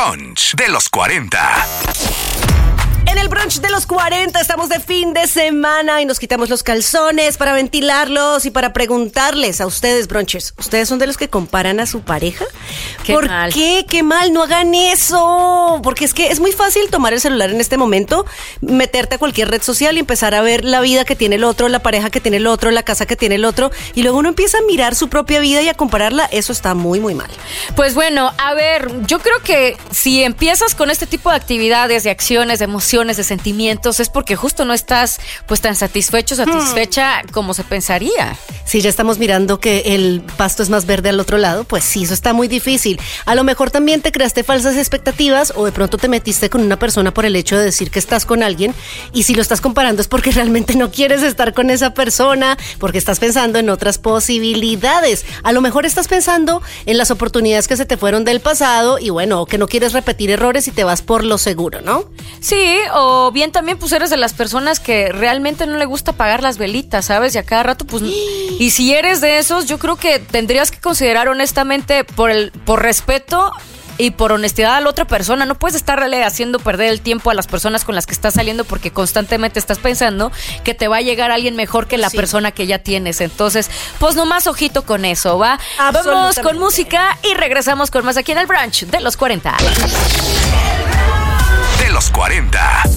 brunch de los 40. En el brunch de los 40 estamos de fin de semana y nos quitamos los calzones para ventilarlos y para preguntarles a ustedes, brunchers, ¿ustedes son de los que comparan a su pareja? ¿Por qué? ¡Qué mal! No hagan eso. Porque es que es muy fácil tomar el celular en este momento, meterte a cualquier red social y empezar a ver la vida que tiene el otro, la pareja que tiene el otro, la casa que tiene el otro, y luego uno empieza a mirar su propia vida y a compararla. Eso está muy, muy mal. Pues bueno, a ver, yo creo que si empiezas con este tipo de actividades, de acciones, de emociones, de sentimientos, es porque justo no estás pues tan satisfecha como se pensaría. Si ya estamos mirando que el pasto es más verde al otro lado, pues sí, eso está muy difícil. A lo mejor también te creaste falsas expectativas o de pronto te metiste con una persona por el hecho de decir que estás con alguien, y si lo estás comparando es porque realmente no quieres estar con esa persona, porque estás pensando en otras posibilidades. A lo mejor estás pensando en las oportunidades que se te fueron del pasado y bueno, que no quieres repetir errores y te vas por lo seguro, ¿no? Sí, o bien también pues eres de las personas que realmente no le gusta apagar las velitas, ¿sabes? Y a cada rato pues... Y si eres de esos, yo creo que tendrías que considerar honestamente por respeto y por honestidad a la otra persona. No puedes estarle haciendo perder el tiempo a las personas con las que estás saliendo porque constantemente estás pensando que te va a llegar alguien mejor que la persona que ya tienes. Entonces, pues nomás ojito con eso, ¿va? Vamos con música y regresamos con más aquí en el brunch de los 40. De los 40.